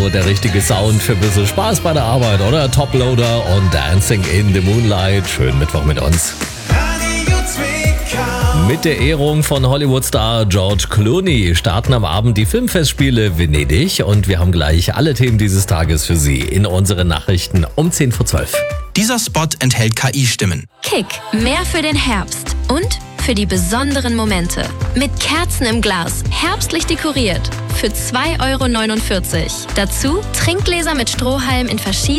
Radio, der richtige Sound für ein bisschen Spaß bei der Arbeit, oder? Toploader und Dancing in the Moonlight. Schönen Mittwoch mit uns. Mit der Ehrung von Hollywood-Star George Clooney starten am Abend die Filmfestspiele Venedig und wir haben gleich alle Themen dieses Tages für Sie in unseren Nachrichten um 10 vor 12. Dieser Spot enthält KI-Stimmen. Kick, mehr für den Herbst und für die besonderen Momente. Mit Kerzen im Glas, herbstlich dekoriert, für 2,49 €. Dazu Trinkgläser mit Strohhalm in verschiedenen